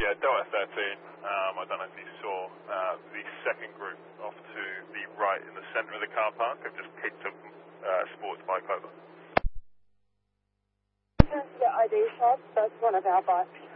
Delta 13, I don't know if you saw the second group off to the right in the centre of the car park. I've just picked up sports bike over. The ID shop, that's one of our bikes.